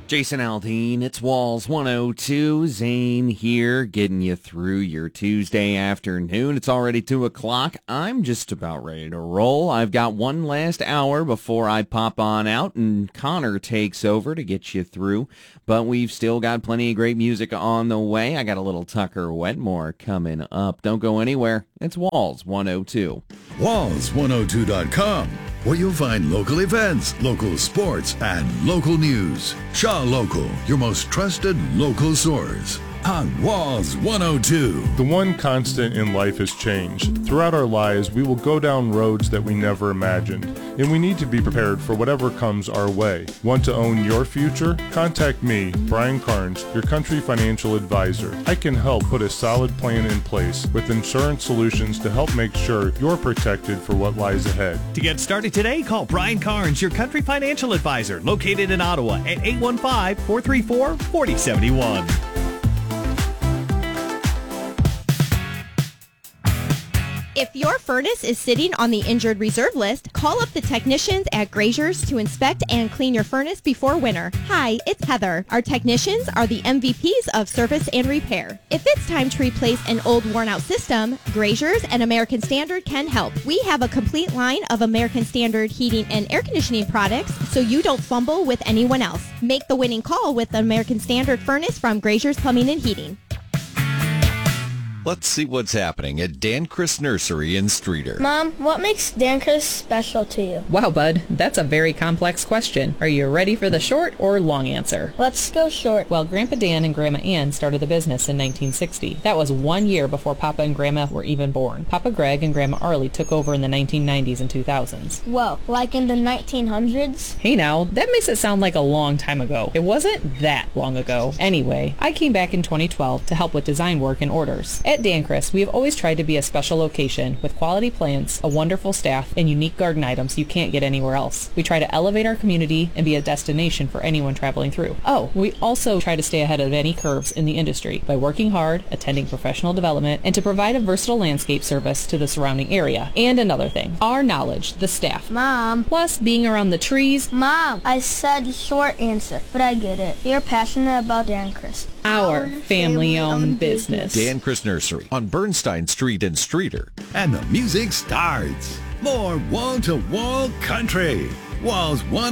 Jason Aldean, it's Walls 102. Zane here, getting you through your Tuesday afternoon. It's already 2 o'clock. I'm just about ready to roll. I've got one last hour before I pop on out, and Connor takes over to get you through. But we've still got plenty of great music on the way. I got a little Tucker Wetmore coming up. Don't go anywhere. It's Walls 102. Walls102.com, where you'll find local events, local sports, and local news. Shaw Local, your most trusted local source. On Walls 102. The one constant in life is change. Throughout our lives, we will go down roads that we never imagined, and we need to be prepared for whatever comes our way. Want to own your future? Contact me, Brian Carnes, your country financial advisor. I can help put a solid plan in place with insurance solutions to help make sure you're protected for what lies ahead. To get started today, call Brian Carnes, your country financial advisor, located in Ottawa at 815-434-4071. If your furnace is sitting on the injured reserve list, call up the technicians at Grazier's to inspect and clean your furnace before winter. Hi, it's Heather. Our technicians are the MVPs of service and repair. If it's time to replace an old worn-out system, Grazier's and American Standard can help. We have a complete line of American Standard heating and air conditioning products, so you don't fumble with anyone else. Make the winning call with the American Standard furnace from Grazier's Plumbing and Heating. Let's see what's happening at Dan Chris Nursery in Streeter. Mom, what makes Dan Chris special to you? Wow, bud, that's a very complex question. Are you ready for the short or long answer? Let's go short. Well, Grandpa Dan and Grandma Ann started the business in 1960. That was 1 year before Papa and Grandma were even born. Papa Greg and Grandma Arlie took over in the 1990s and 2000s. Whoa, like in the 1900s? Hey now, that makes it sound like a long time ago. It wasn't that long ago. Anyway, I came back in 2012 to help with design work and orders. At Dan Chris, we have always tried to be a special location with quality plants, a wonderful staff, and unique garden items you can't get anywhere else. We try to elevate our community and be a destination for anyone traveling through. Oh, we also try to stay ahead of any curves in the industry by working hard, attending professional development, and to provide a versatile landscape service to the surrounding area. And another thing, our knowledge, the staff. Mom. Plus, being around the trees. Mom, I said short answer, but I get it. You're passionate about Dan Chris. Our family-owned business. Dan Chris Nursery on Bernstein Street in Streeter. And the music starts. More wall-to-wall country. Walls 102.